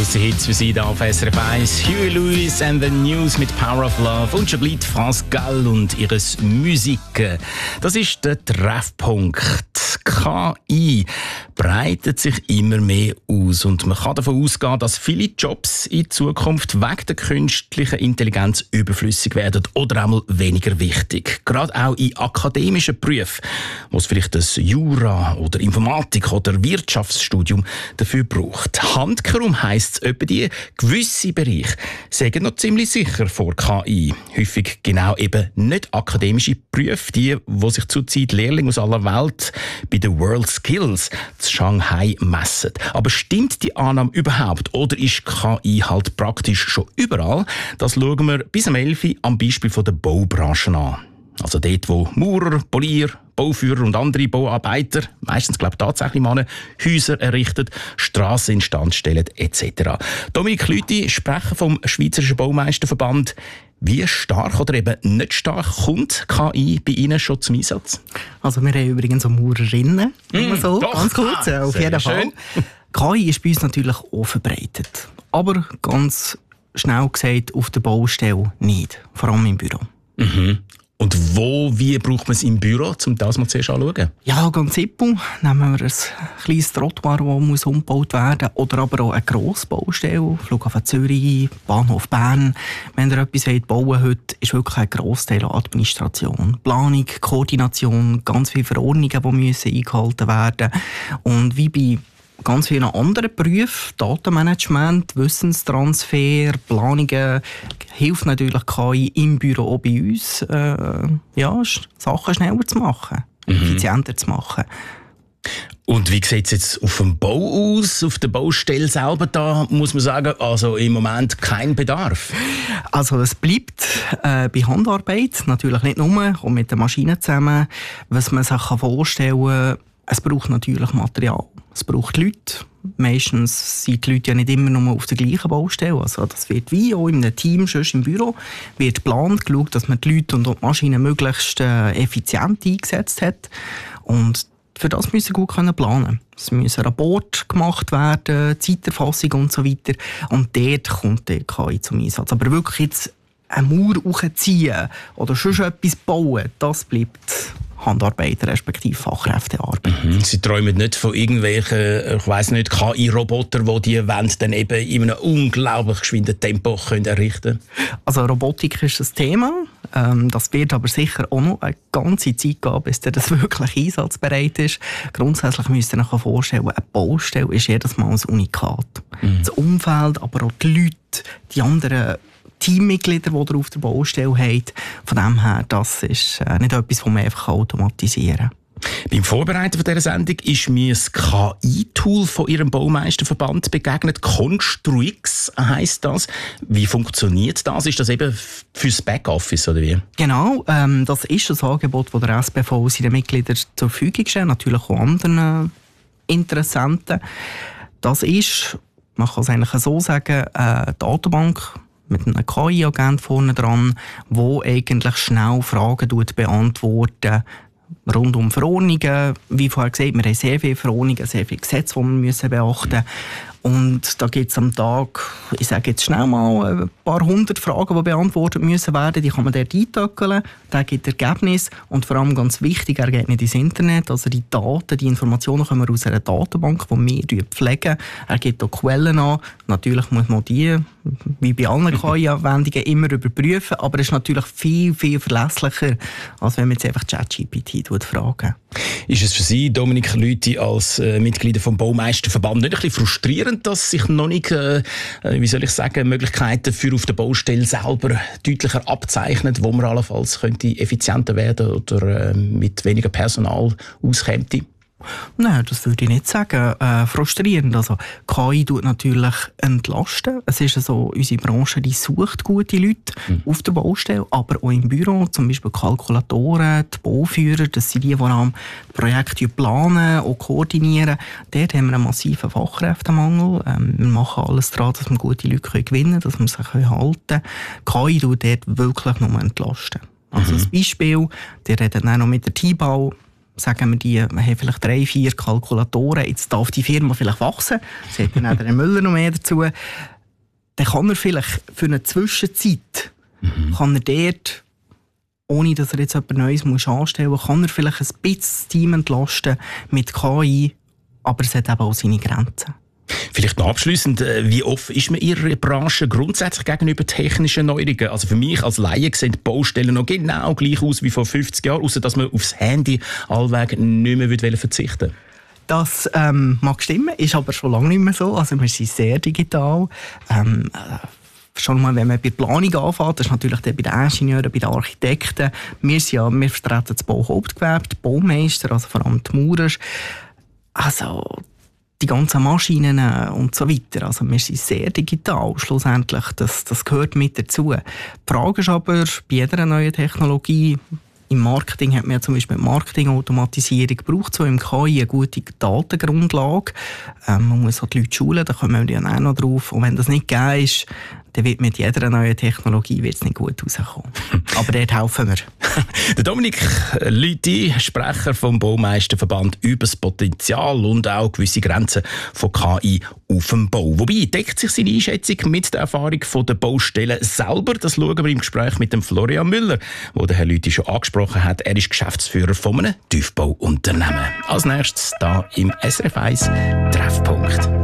grosse Hits für Sie hier auf SRF 1. Huey Lewis and the News mit Power of Love und schon bleibt France Gall und ihres Musik. Das ist der Treffpunkt. KI breitet sich immer mehr aus und man kann davon ausgehen, dass viele Jobs in Zukunft wegen der künstlichen Intelligenz überflüssig werden oder einmal weniger wichtig. Gerade auch in akademischen Berufen, wo es vielleicht das Jura oder Informatik oder Wirtschaftsstudium dafür braucht. Handkehrum heisst es etwa die, gewisse Bereiche sind noch ziemlich sicher vor KI. Häufig genau eben nicht akademische Berufe, die sich zurzeit Lehrlinge aus aller Welt bei den World Skills zu Shanghai messen. Aber stimmt die Annahme überhaupt oder ist KI halt praktisch schon überall? Das schauen wir bis am 11 Uhr am Beispiel der Baubranche an. Also dort, wo Maurer, Polier, Bauführer und andere Bauarbeiter, meistens glaube ich tatsächlich Männer, Häuser errichten, Strassen instand stellen etc. Dominik Lüthi, Sprecher vom Schweizerischen Baumeisterverband. Wie stark oder eben nicht stark kommt KI bei Ihnen schon zum Einsatz? Also wir haben übrigens auch Maurerinnen, so, doch, ganz kurz, auf jeden Fall. KI ist bei uns natürlich auch verbreitet, aber ganz schnell gesagt auf der Baustelle nicht, vor allem im Büro. Mhm. Und wie braucht man es im Büro, um das mal zuerst anzuschauen? Ja, ganz simpel. Nehmen wir ein kleines Trottoir, das umgebaut werden muss, oder aber auch eine grosse Baustelle, Flughafen Zürich, Bahnhof Bern. Wenn ihr etwas bauen wollt, ist wirklich ein Grossteil Administration. Planung, Koordination, ganz viele Verordnungen, die müssen eingehalten werden. Und wie bei ganz vielen anderen Berufen, Datenmanagement, Wissenstransfer, Planungen, hilft natürlich KI im Büro auch bei uns, Sachen schneller zu machen, effizienter zu machen. Und wie sieht es jetzt auf dem Bau aus, auf der Baustelle selber? Da muss man sagen, also im Moment kein Bedarf. Also es bleibt bei Handarbeit, natürlich nicht nur, auch mit den Maschinen zusammen. Was man sich vorstellen kann, es braucht natürlich Material. Es braucht Leute. Meistens sind die Leute ja nicht immer nur auf der gleichen Baustelle. Also das wird wie auch in einem Team, sonst im Büro, wird geplant, geschaut, dass man die Leute und die Maschinen möglichst effizient eingesetzt hat. Und für das müssen wir gut planen können. Es müssen Rapporte gemacht werden, Zeiterfassung und so weiter. Und dort kommt die KI zum Einsatz. Aber wirklich jetzt eine Mauer hochziehen oder schon etwas bauen, das bleibt Handarbeit, respektive Fachkräftearbeit. Sie träumen nicht von irgendwelchen, ich weiss nicht, KI-Roboter, die Wände dann eben in einem unglaublich geschwinden Tempo können errichten können? Also Robotik ist ein Thema. Das wird aber sicher auch noch eine ganze Zeit gehen, bis das wirklich einsatzbereit ist. Grundsätzlich müsst ihr euch vorstellen, eine Baustelle ist jedes Mal ein Unikat. Das Umfeld, aber auch die Leute, die anderen Teammitglieder, die ihr auf der Baustelle habt. Von dem her, das ist nicht etwas, das man einfach automatisieren kann. Beim Vorbereiten dieser Sendung ist mir das KI-Tool von Ihrem Baumeisterverband begegnet. Construix heisst das. Wie funktioniert das? Ist das eben fürs Backoffice oder wie? Genau, das ist das Angebot, das der SBV seinen Mitgliedern zur Verfügung stellt, natürlich auch anderen Interessenten. Das ist, man kann es eigentlich so sagen, eine Datenbank mit einem KI-Agent vorne dran, der eigentlich schnell Fragen beantwortet rund um Verordnungen. Wie vorher gesagt, wir haben sehr viele Verordnungen, sehr viele Gesetze, die wir beachten müssen. Und da gibt es am Tag, ich sage jetzt schnell mal, ein paar hundert Fragen, die beantwortet müssen werden. Die kann man dort eintöckeln, der gibt Ergebnis und vor allem ganz wichtig, er geht nicht ins Internet. Also die Daten, die Informationen kommen aus einer Datenbank, die wir pflegen. Er gibt auch Quellen an. Natürlich muss man die, wie bei allen KI-Anwendungen, immer überprüfen, aber es ist natürlich viel, viel verlässlicher, als wenn man jetzt einfach ChatGPT fragen. Ist es für Sie, Dominik Lüthi, als Mitglieder vom Baumeisterverband nicht ein bisschen frustrierend, dass sich noch nicht, Möglichkeiten für auf der Baustelle selber deutlicher abzeichnen, wo man allenfalls könnte effizienter werden oder mit weniger Personal auskäme? Nein, das würde ich nicht sagen. Frustrierend. Also, KI tut natürlich entlasten. Es ist so, unsere Branche, die sucht gute Leute auf der Baustelle, aber auch im Büro, zum Beispiel Kalkulatoren, die Bauführer, das sind die am Projekt planen und koordinieren. Dort haben wir einen massiven Fachkräftemangel. Wir machen alles daran, dass wir gute Leute gewinnen können, dass wir sie halten können. KI tut dort wirklich nur entlasten. Also ein Beispiel, die reden dann noch mit der Teambau. sagen wir, wir haben vielleicht 3, 4 Kalkulatoren, jetzt darf die Firma vielleicht wachsen, es hat dann auch der Müller noch mehr dazu, dann kann er vielleicht für eine Zwischenzeit, kann er dort, ohne dass er jetzt etwas Neues anstellen muss, kann er vielleicht ein bisschen das Team entlasten mit KI, aber es hat eben auch seine Grenzen. Vielleicht noch abschliessend, wie offen ist man Ihrer Branche grundsätzlich gegenüber technischen Neuerungen? Also für mich als Laie sehen die Baustellen noch genau gleich aus wie vor 50 Jahren, außer dass man aufs Handy allweg nicht mehr verzichten will. Das mag stimmen, ist aber schon lange nicht mehr so. Also wir sind sehr digital. Schon mal, wenn man bei der Planung anfängt, das ist natürlich bei den Ingenieuren, bei den Architekten. Wir vertreten das Bauhauptgewerbe, die Baumeister, also vor allem die Maurer. Also die ganzen Maschinen und so weiter. Also wir sind sehr digital schlussendlich. Das gehört mit dazu. Die Frage ist aber, bei jeder neuen Technologie, im Marketing hat man ja zum Beispiel Marketingautomatisierung, braucht so im KI eine gute Datengrundlage. Man muss auch die Leute schulen, da kommen wir ja auch noch drauf. Und wenn das nicht gegeben ist, dann wird mit jeder neuen Technologie nicht gut rauskommen. Aber dort helfen wir. Der Dominik Lüthi, Sprecher vom Baumeisterverband, über das Potenzial und auch gewisse Grenzen von KI auf dem Bau. Wobei deckt sich seine Einschätzung mit der Erfahrung der Baustellen selber. Das schauen wir im Gespräch mit dem Florian Müller, wo der Herr Lüthi schon angesprochen hat. Er ist Geschäftsführer von einem Tiefbauunternehmen. Als nächstes da im SRF 1 Treffpunkt.